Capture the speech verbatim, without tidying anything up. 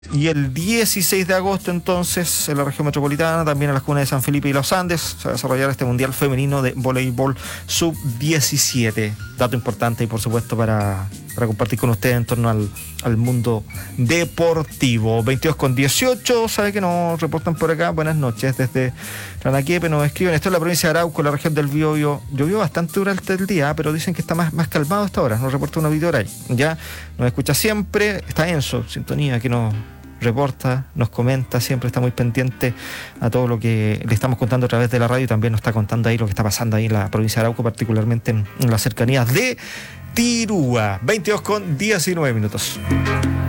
Y el dieciséis de agosto, entonces, en la región metropolitana, también en las comunas de San Felipe y Los Andes, se va a desarrollar este Mundial Femenino de Voleibol sub diecisiete. Dato importante y, por supuesto, para, para compartir con ustedes en torno al, al mundo deportivo. veintidós con dieciocho, sabe que nos reportan por acá. Buenas noches, desde Ranaquiepe nos escriben. Esto es la provincia de Arauco, la región del Biobío. Llovió bastante durante el día, pero dicen que está más, más calmado hasta ahora. Nos reporta una video ahí. Ya nos escucha siempre. Está Enzo, sintonía, que nos reporta, nos comenta, siempre está muy pendiente a todo lo que le estamos contando a través de la radio, y también nos está contando ahí lo que está pasando ahí en la provincia de Arauco, particularmente en, en las cercanías de Tirúa. veintidós con diecinueve minutos.